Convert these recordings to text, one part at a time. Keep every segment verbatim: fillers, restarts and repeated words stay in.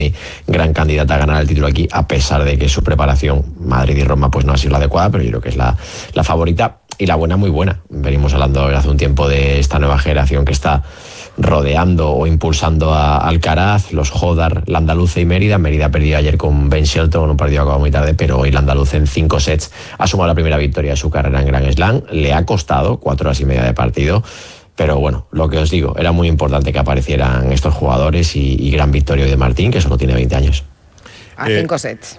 gran candidata a ganar el título aquí, a pesar de que su preparación, Madrid y Roma, pues no ha sido la adecuada, pero yo creo que es la, la favorita y la buena muy buena. Venimos hablando hace un tiempo de esta nueva generación que está rodeando o impulsando a Alcaraz, los Jodar, Landaluce y Mérida. Mérida perdió ayer con Ben Shelton, un partido acabado muy tarde, pero hoy Landaluce en cinco sets ha sumado la primera victoria de su carrera en Grand Slam. Le ha costado cuatro horas y media de partido, pero bueno, lo que os digo, era muy importante que aparecieran estos jugadores y, y gran victoria hoy de Martín, que solo tiene veinte años. A eh, cinco sets.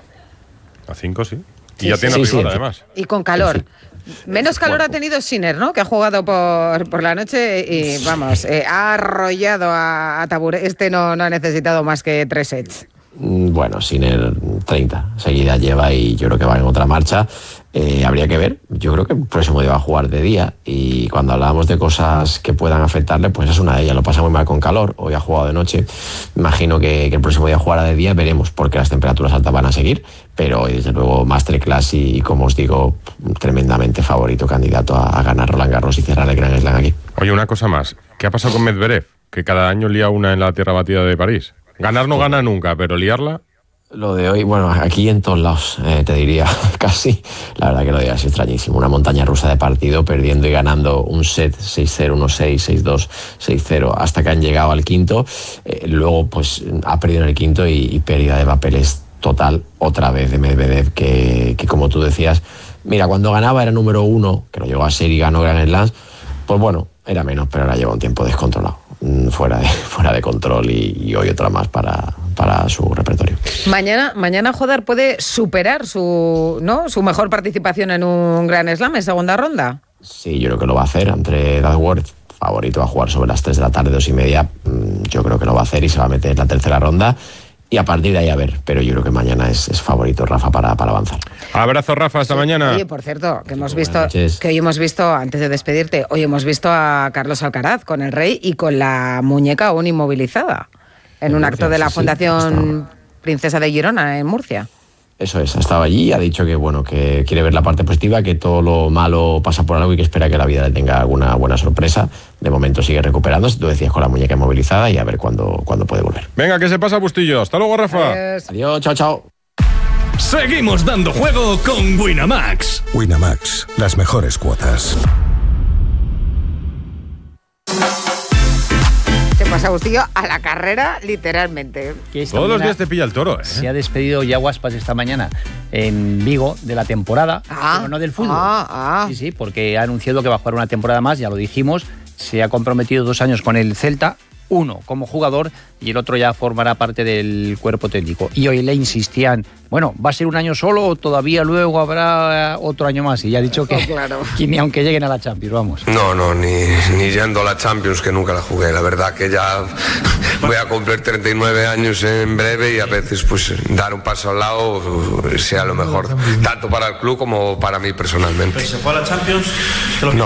A cinco, sí. Y sí, ya sí, tiene sí, rigor, sí, además. Y con calor. Sí. Menos calor bueno. ha tenido Sinner, ¿no? Que ha jugado por, por la noche y, vamos, eh, ha arrollado a, a Tabur. Este no, no ha necesitado más que tres sets. Bueno, Sinner treinta seguida lleva y yo creo que va en otra marcha. Eh, habría que ver, yo creo que el próximo día va a jugar de día y cuando hablábamos de cosas que puedan afectarle, pues es una de ellas. Lo pasa muy mal con calor, hoy ha jugado de noche, imagino que, que el próximo día jugará de día, veremos porque las temperaturas altas van a seguir, pero hoy desde luego masterclass y, y como os digo, tremendamente favorito, candidato a, a ganar Roland Garros y cerrar el Grand Slam aquí. Oye, una cosa más, ¿qué ha pasado con Medvedev? Que cada año lía una en la tierra batida de París. Ganar no gana nunca, pero liarla... Lo de hoy, bueno, aquí en todos lados, eh, te diría, casi. La verdad que lo de hoy es extrañísimo. Una montaña rusa de partido, perdiendo y ganando un set seis cero, uno seis, seis dos, seis cero, hasta que han llegado al quinto. Eh, luego, pues, ha perdido en el quinto y, y pérdida de papeles total otra vez de Medvedev, que, que como tú decías, mira, cuando ganaba era número uno, que lo llegó a ser y ganó Grand Slams, pues bueno, era menos, pero ahora lleva un tiempo descontrolado. Fuera de, fuera de control y, y hoy otra más para, para su repertorio. Mañana, mañana Jodar puede superar su, ¿no? su mejor participación en un Grand Slam en segunda ronda. Sí, yo creo que lo va a hacer. Entre Dadworth, favorito a jugar sobre las tres de la tarde, dos y media, yo creo que lo va a hacer y se va a meter en la tercera ronda. Y a partir de ahí a ver, pero yo creo que mañana es, es favorito Rafa para, para avanzar. Abrazo, Rafa, hasta sí. mañana. Oye, por cierto, que hemos visto, que hoy hemos visto, antes de despedirte, hoy hemos visto a Carlos Alcaraz con el Rey y con la muñeca aún inmovilizada en un acto de la sí, Fundación sí, Princesa de Girona en Murcia. Eso es, ha estado allí y ha dicho que bueno, que quiere ver la parte positiva, que todo lo malo pasa por algo y que espera que la vida le tenga alguna buena sorpresa. De momento sigue recuperándose, tú decías, con la muñeca inmovilizada y a ver cuándo, cuándo puede volver. Venga, que se pasa, Bustillo. Hasta luego, Rafa. Adiós, Adiós, chao, chao. Seguimos dando juego con Winamax. Winamax, las mejores cuotas. Se pasa Bustillo a la carrera, literalmente. Todos los días te pilla el toro, ¿eh? Se ha despedido Yago Aspas esta mañana en Vigo de la temporada, ah, pero no del fútbol. Ah, ah. Sí, sí, porque ha anunciado que va a jugar una temporada más, ya lo dijimos. Se ha comprometido dos años con el Celta, uno como jugador y el otro ya formará parte del cuerpo técnico. Y hoy le insistían, bueno, ¿va a ser un año solo o todavía luego habrá otro año más? Y ya ha dicho que, oh, claro. que ni aunque lleguen a la Champions, vamos. No, no, ni, ni yendo a la Champions, que nunca la jugué. La verdad que ya voy a cumplir treinta y nueve años en breve y a veces pues dar un paso al lado sea lo mejor, tanto para el club como para mí personalmente. ¿Pero se fue a la Champions? No.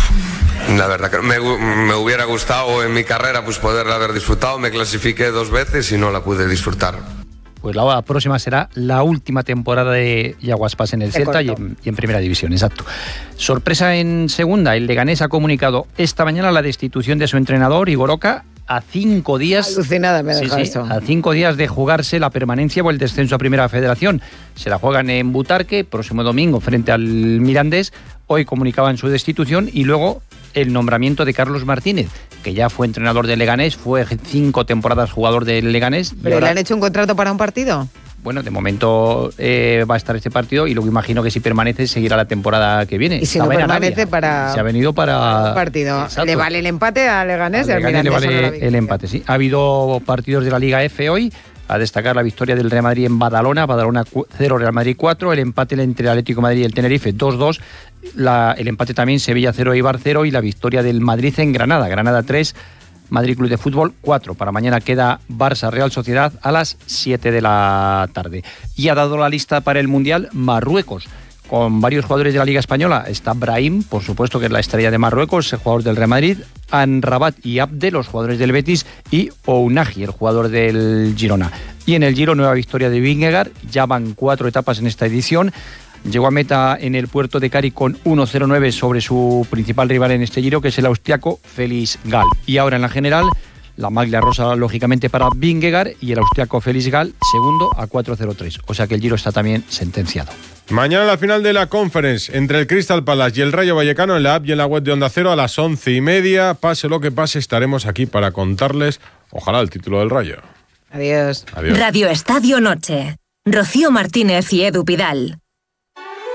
La verdad que me, me hubiera gustado en mi carrera pues poderla haber disfrutado. Me clasifiqué dos veces y no la pude disfrutar. Pues la próxima será la última temporada de Yago Aspas en el Celta y en, y en Primera División, exacto. Sorpresa en segunda, el Leganés ha comunicado esta mañana la destitución de su entrenador, Igor Oca, a cinco días... Alucinada me sí, deja sí, esto. A cinco días de jugarse la permanencia o el descenso a Primera Federación. Se la juegan en Butarque, próximo domingo, frente al Mirandés. Hoy comunicaban su destitución y luego el nombramiento de Carlos Martínez, que ya fue entrenador del Leganés, fue cinco temporadas jugador del Leganés. ¿Pero ahora... le han hecho un contrato para un partido? Bueno, de momento eh, va a estar este partido y luego imagino que si permanece seguirá la temporada que viene. Y si no permanece para... Se ha venido para... un partido. Exacto. Le vale el empate a Leganés y al Leganés le vale el empate, sí. Ha habido partidos de la Liga F hoy. A destacar la victoria del Real Madrid en Badalona, Badalona cero, Real Madrid cuatro, el empate entre el Atlético de Madrid y el Tenerife dos dos, la, el empate también Sevilla cero, Eibar cero y la victoria del Madrid en Granada, Granada tres, Madrid Club de Fútbol cuatro. Para mañana queda Barça Real Sociedad a las siete de la tarde. Y ha dado la lista para el Mundial Marruecos, con varios jugadores de la Liga Española. Está Brahim, por supuesto, que es la estrella de Marruecos, el jugador del Real Madrid, Anrabat y Abde, los jugadores del Betis, y Ounahi, el jugador del Girona. Y en el Giro, nueva victoria de Vingegaard, ya van cuatro etapas en esta edición. Llegó a meta en el puerto de Cari con uno cero nueve sobre su principal rival en este Giro, que es el austriaco Felix Gall. Y ahora en la general, la maglia rosa lógicamente para Vingegaard y el austriaco Felix Gall segundo a cuatro cero tres. O sea que el Giro está también sentenciado. Mañana la final de la Conference entre el Crystal Palace y el Rayo Vallecano en la app y en la web de Onda Cero a las once y media. Pase lo que pase, estaremos aquí para contarles, ojalá, el título del Rayo. Adiós. Adiós. Radio Estadio Noche. Rocío Martínez y Edu Pidal.